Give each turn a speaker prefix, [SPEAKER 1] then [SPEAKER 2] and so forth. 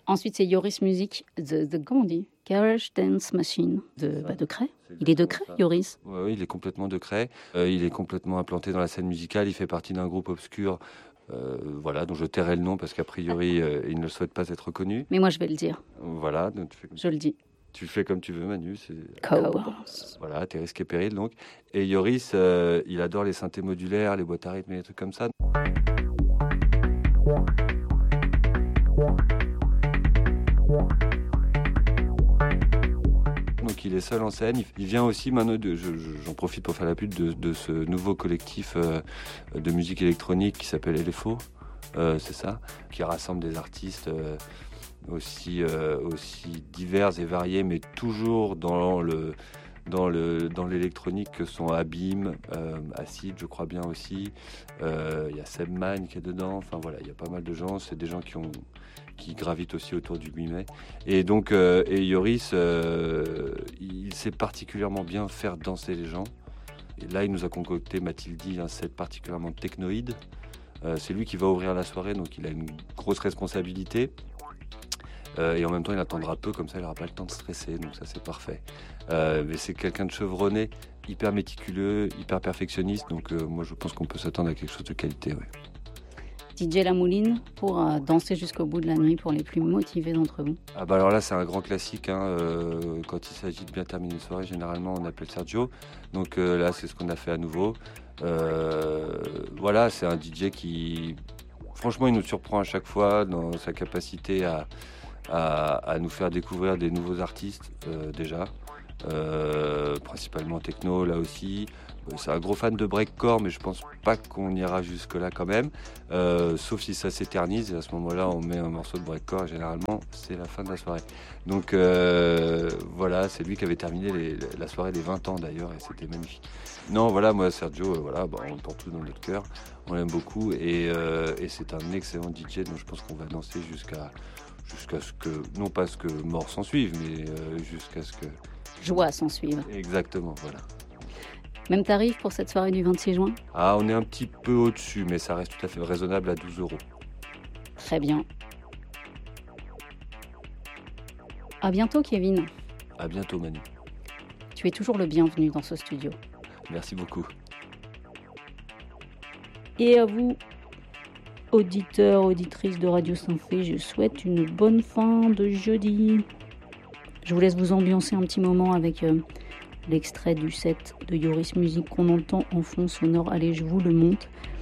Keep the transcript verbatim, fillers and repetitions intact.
[SPEAKER 1] Ensuite, c'est Yoris Music, the, the, comment on dit Garage Dance Machine de, bah, de Cray. Il est de Cray, Yoris.
[SPEAKER 2] Oui, ouais, il est complètement de Cray. Euh, il est complètement implanté dans la scène musicale. Il fait partie d'un groupe obscur, euh, voilà, dont je tairai le nom parce qu'a priori, euh, il ne souhaite pas être reconnu.
[SPEAKER 1] Mais moi, je vais le dire.
[SPEAKER 2] Voilà. Donc tu fais...
[SPEAKER 1] Je le dis.
[SPEAKER 2] Tu fais comme tu veux, Manu. C'est...
[SPEAKER 1] Cowboys.
[SPEAKER 2] Voilà, t'es risque et péril, donc. Et Yoris, euh, il adore les synthés modulaires, les boîtes à rythme et les trucs comme ça. Donc il est seul en scène. Il vient aussi maintenant, de, je, j'en profite pour faire la pub de, de ce nouveau collectif euh, de musique électronique qui s'appelle L F O, euh, c'est ça, qui rassemble des artistes euh, aussi, euh, aussi divers et variés, mais toujours dans le dans le dans l'électronique que sont Abîme, euh, Acid, je crois bien aussi. Il euh, y a Seb Man qui est dedans. Enfin voilà, il y a pas mal de gens. C'est des gens qui ont qui gravitent aussi autour du huit mai. Et donc, euh, et Yoris, euh, il sait particulièrement bien faire danser les gens. Et là, il nous a concocté, m'a-t-il dit, un set particulièrement technoïde. Euh, c'est lui qui va ouvrir la soirée, donc il a une grosse responsabilité. Euh, et en même temps, il attendra peu, comme ça, il n'aura pas le temps de stresser. Donc ça, c'est parfait. Euh, mais c'est quelqu'un de chevronné, hyper méticuleux, hyper perfectionniste. Donc euh, moi, je pense qu'on peut s'attendre à quelque chose de qualité, ouais.
[SPEAKER 1] D J Lamouline pour euh, danser jusqu'au bout de la nuit pour les plus motivés d'entre vous.
[SPEAKER 2] Ah bah alors là c'est un grand classique, hein, euh, quand il s'agit de bien terminer une soirée, généralement on appelle Sergio, donc euh, là c'est ce qu'on a fait à nouveau. Euh, voilà, c'est un D J qui franchement il nous surprend à chaque fois dans sa capacité à, à, à nous faire découvrir des nouveaux artistes euh, déjà, euh, principalement techno là aussi. C'est un gros fan de breakcore, mais je pense pas qu'on ira jusque-là quand même. Euh, sauf si ça s'éternise, et à ce moment-là, on met un morceau de breakcore, et généralement, c'est la fin de la soirée. Donc euh, voilà, c'est lui qui avait terminé les, la soirée des vingt ans d'ailleurs, et c'était magnifique. Non, voilà, moi, Sergio, euh, voilà, bah, on le porte tout dans notre cœur, on l'aime beaucoup, et, euh, et c'est un excellent D J, donc je pense qu'on va danser jusqu'à, jusqu'à ce que, non pas ce que mort s'en suive, mais euh, jusqu'à ce que...
[SPEAKER 1] Joie s'en suive.
[SPEAKER 2] Exactement, voilà.
[SPEAKER 1] Même tarif pour cette soirée du vingt-six juin ?
[SPEAKER 2] Ah, on est un petit peu au-dessus, mais ça reste tout à fait raisonnable à douze euros.
[SPEAKER 1] Très bien. À bientôt, Kevin.
[SPEAKER 2] À bientôt, Manu.
[SPEAKER 1] Tu es toujours le bienvenu dans ce studio.
[SPEAKER 2] Merci beaucoup.
[SPEAKER 1] Et à vous, auditeurs, auditrices de Radio Synthé, je souhaite une bonne fin de jeudi. Je vous laisse vous ambiancer un petit moment avec... Euh, l'extrait du set de Yoris Music qu'on entend en fond sonore. Allez, je vous le montre.